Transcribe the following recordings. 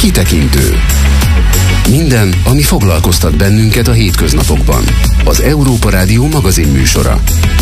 Kitekintő. Minden, ami foglalkoztat bennünket a hétköznapokban. Az Európa Rádió magazinműsora.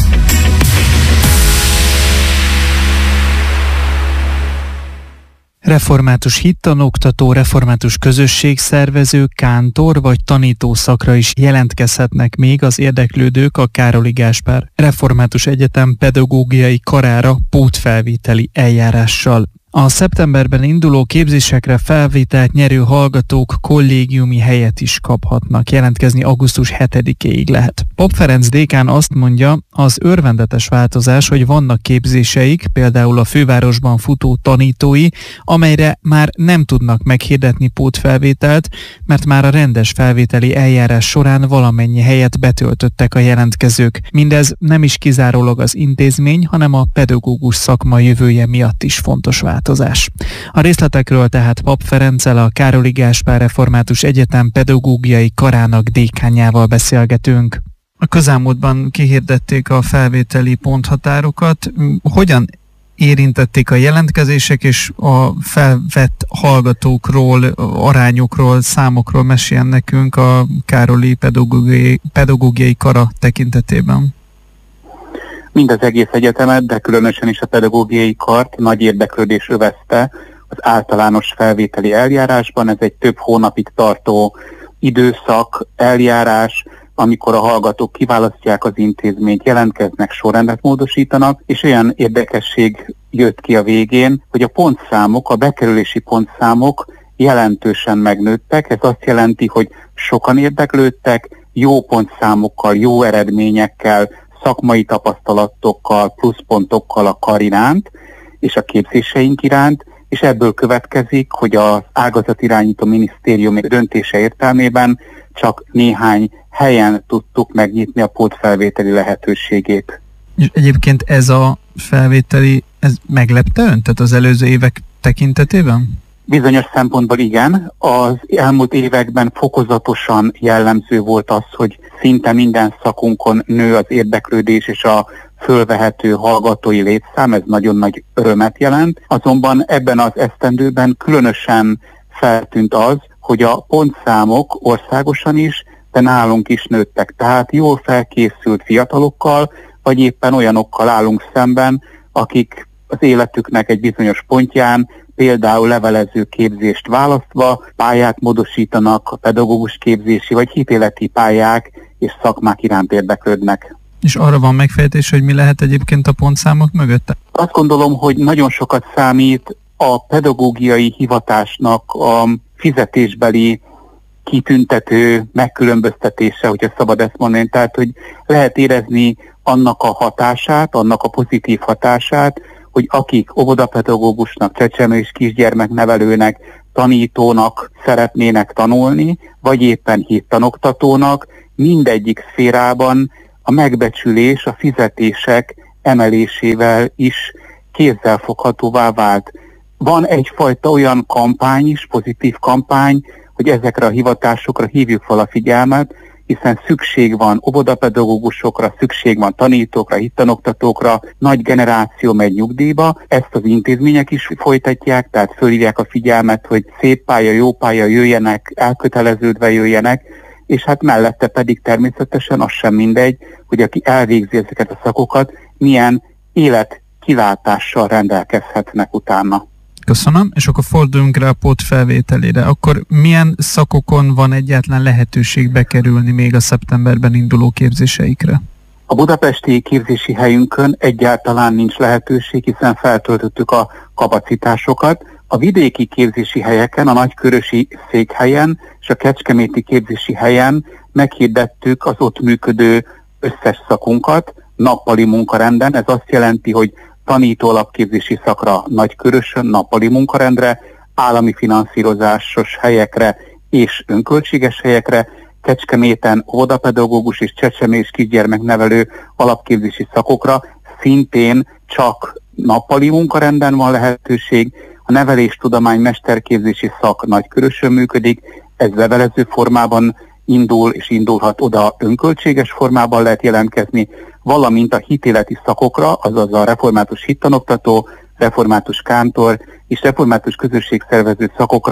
Református hittanoktató, református közösségszervező, kántor vagy tanítószakra is jelentkezhetnek még az érdeklődők a Károli Gáspár Református Egyetem pedagógiai karára pótfelvételi eljárással. A szeptemberben induló képzésekre felvételt nyerő hallgatók kollégiumi helyet is kaphatnak. Jelentkezni augusztus 7-éig lehet. Pap Ferenc dékán azt mondja, az örvendetes változás, hogy vannak képzéseik, például a fővárosban futó tanítói, amelyre már nem tudnak meghirdetni pótfelvételt, mert már a rendes felvételi eljárás során valamennyi helyet betöltöttek a jelentkezők. Mindez nem is kizárólag az intézmény, hanem a pedagógus szakma jövője miatt is fontos változás. A részletekről tehát Pap Ferenccel, a Károli Gáspár Református Egyetem pedagógiai karának dékánjával beszélgetünk. A közelmúltban kihirdették a felvételi ponthatárokat. Hogyan érintették a jelentkezések, és a felvett hallgatókról, arányokról, számokról meséljen nekünk a Károli pedagógiai kara tekintetében? Mind az egész egyetemet, de különösen is a pedagógiai kart nagy érdeklődés övezte az általános felvételi eljárásban. Ez egy több hónapig tartó időszak, eljárás, amikor a hallgatók kiválasztják az intézményt, jelentkeznek, sorrendet módosítanak, és olyan érdekesség jött ki a végén, hogy a pontszámok, a bekerülési pontszámok jelentősen megnőttek. Ez azt jelenti, hogy sokan érdeklődtek, jó pontszámokkal, jó eredményekkel, szakmai tapasztalatokkal, pluszpontokkal a kar iránt és a képzéseink iránt, és ebből következik, hogy az ágazatirányító minisztérium döntése értelmében csak néhány helyen tudtuk megnyitni a pótfelvételi lehetőségét. És egyébként ez a felvételi, ez meglepte ön, tehát az előző évek tekintetében? Bizonyos szempontból igen. Az elmúlt években fokozatosan jellemző volt az, hogy szinte minden szakunkon nő az érdeklődés és a fölvehető hallgatói létszám, ez nagyon nagy örömet jelent. Azonban ebben az esztendőben különösen feltűnt az, hogy a pontszámok országosan is, de nálunk is nőttek. Tehát jól felkészült fiatalokkal, vagy éppen olyanokkal állunk szemben, akik az életüknek egy bizonyos pontján például levelező képzést választva pályát módosítanak, a pedagógus képzési vagy hitéleti pályák és szakmák iránt érdeklődnek. És arra van megfejtés, hogy mi lehet egyébként a pontszámok mögött? Azt gondolom, hogy nagyon sokat számít a pedagógiai hivatásnak a fizetésbeli kitüntető megkülönböztetése, hogyha szabad ezt mondani. Tehát, hogy lehet érezni annak a hatását, annak a pozitív hatását, hogy akik óvodapedagógusnak, csecsemő és kisgyermeknevelőnek, tanítónak szeretnének tanulni, vagy éppen hittanoktatónak, mindegyik szférában a megbecsülés, a fizetések emelésével is kézzelfoghatóvá vált. Van egyfajta olyan kampány is, pozitív kampány, hogy ezekre a hivatásokra hívjuk fel a figyelmet, hiszen szükség van óvodapedagógusokra, szükség van tanítókra, hittanoktatókra, nagy generáció megy nyugdíjba, ezt az intézmények is folytatják, tehát fölhívják a figyelmet, hogy szép pálya, jó pálya, jöjjenek, elköteleződve jöjjenek, és hát mellette pedig természetesen az sem mindegy, hogy aki elvégzi ezeket a szakokat, milyen életkilátással rendelkezhetnek utána. Köszönöm, és akkor forduljunk rá a pótfelvételére. Akkor milyen szakokon van egyáltalán lehetőség bekerülni még a szeptemberben induló képzéseikre? A budapesti képzési helyünkön egyáltalán nincs lehetőség, hiszen feltöltöttük a kapacitásokat. A vidéki képzési helyeken, a nagykörösi székhelyen és a kecskeméti képzési helyen meghirdettük az ott működő összes szakunkat nappali munkarenden. Ez azt jelenti, hogy tanító alapképzési szakra Nagykörösön, nappali munkarendre, állami finanszírozásos helyekre és önköltséges helyekre, Kecskeméten óvodapedagógus és csecsemő és kisgyermeknevelő alapképzési szakokra szintén csak nappali munkarenden van lehetőség. A neveléstudomány mesterképzési szak Nagykörösön működik, ez levelező formában indul és indulhat, oda önköltséges formában lehet jelentkezni, valamint a hitéleti szakokra, azaz a református hittanoktató, református kántor és református közösségszervező szakokra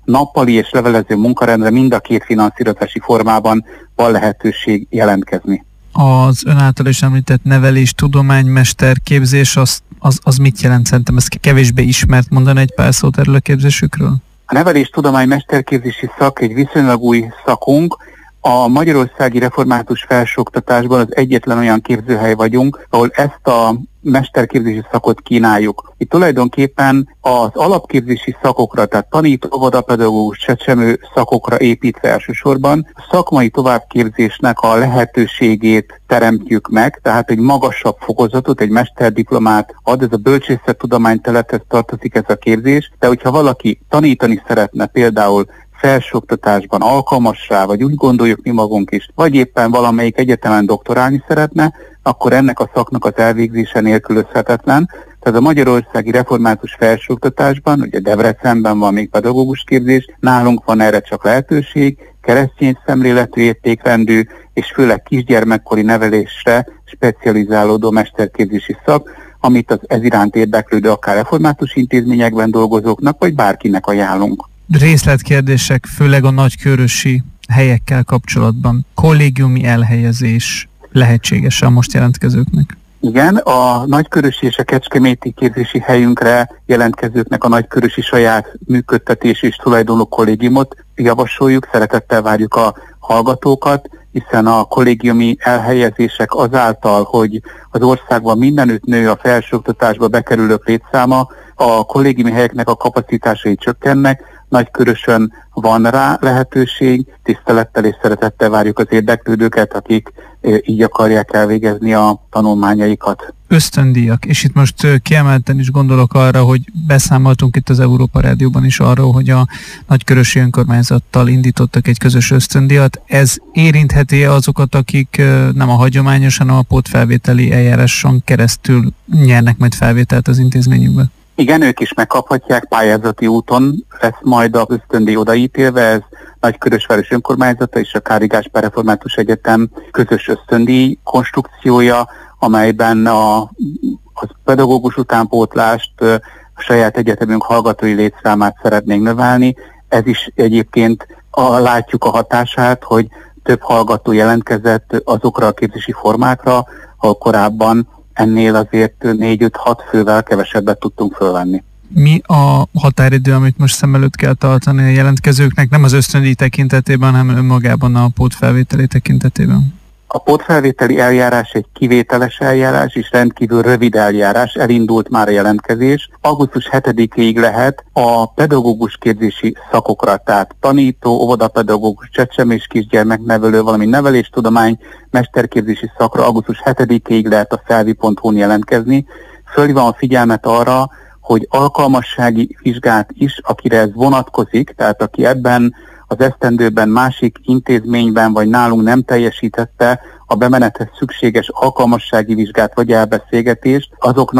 nappali és levelező munkarendre mind a két finanszírozási formában van lehetőség jelentkezni. Az ön által is említett nevelés, tudomány, mesterképzés, az mit jelent? Szerintem ez kevésbé ismert, mondani egy pár szót erről a képzésükről? A nevelés, tudomány, mesterképzési szak egy viszonylag új szakunk. A magyarországi református felsőoktatásban az egyetlen olyan képzőhely vagyunk, ahol ezt a mesterképzési szakot kínáljuk. Itt tulajdonképpen az alapképzési szakokra, tehát tanító, óvodapedagógus, csecsemő szakokra építve elsősorban a szakmai továbbképzésnek a lehetőségét teremtjük meg, tehát egy magasabb fokozatot, egy mesterdiplomát ad, ez a bölcsészettudományterülethez tartozik ez a képzés, de hogyha valaki tanítani szeretne például felsőoktatásban alkalmas rá, vagy úgy gondoljuk mi magunk is, vagy éppen valamelyik egyetemen doktorálni szeretne, akkor ennek a szaknak az elvégzése nélkülözhetetlen. Tehát a magyarországi református felsőoktatásban, ugye Debrecenben van még pedagógus képzés, nálunk van erre csak lehetőség, keresztény szemléletű, értékrendű és főleg kisgyermekkori nevelésre specializálódó mesterképzési szak, amit az ez iránt érdeklődő akár református intézményekben dolgozóknak, vagy bárkinek ajánlunk. Részletkérdések, főleg a nagykőrösi helyekkel kapcsolatban. Kollégiumi elhelyezés lehetséges a most jelentkezőknek? Igen, a nagykörösi és a kecskeméti képzési helyünkre jelentkezőknek a nagykörösi saját működtetés és tulajdonló kollégiumot javasoljuk, szeretettel várjuk a hallgatókat, hiszen a kollégiumi elhelyezések azáltal, hogy az országban mindenütt nő a felsőoktatásba bekerülők létszáma, a kollégiumi helyeknek a kapacitásai csökkennek, Nagykörösön van rá lehetőség, tisztelettel és szeretettel várjuk az érdeklődőket, akik így akarják elvégezni a tanulmányaikat. Ösztöndíjak, és itt most kiemelten is gondolok arra, hogy beszámoltunk itt az Európa Rádióban is arról, hogy a Nagykörösi önkormányzattal indítottak egy közös ösztöndíjat. Ez érintheti azokat, akik nem a hagyományos, hanem a pótfelvételi eljáráson keresztül nyernek majd felvételt az intézményükbe? Igen, ők is megkaphatják, pályázati úton lesz majd az ösztöndíj odaítélve, ez Nagykörösváros önkormányzata és a Károly Gáspár Református Egyetem közös ösztöndíj konstrukciója, amelyben a pedagógus utánpótlást, a saját egyetemünk hallgatói létszámát szeretnénk növelni. Ez is egyébként látjuk a hatását, hogy több hallgató jelentkezett azokra a képzési formákra, ahol korábban ennél azért 4-5-6 fővel kevesebbet tudtunk fölvenni. Mi a határidő, amit most szem előtt kell tartani a jelentkezőknek, nem az ösztöndíj tekintetében, hanem önmagában a pótfelvételi tekintetében? A pótfelvételi eljárás egy kivételes eljárás és rendkívül rövid eljárás, elindult már a jelentkezés. Augusztus 7-ig lehet a pedagógus képzési szakokra, tehát tanító, óvodapedagógus, csecsemő és kisgyermeknevelő, valamint neveléstudomány, mesterképzési szakra augusztus 7-ig lehet a felvi.hu-n jelentkezni. Fölhívom a figyelmet arra, hogy alkalmassági vizsgát is, akire ez vonatkozik, tehát aki ebben az esztendőben másik intézményben vagy nálunk nem teljesítette a bemenethez szükséges alkalmassági vizsgát vagy elbeszélgetést, azoknak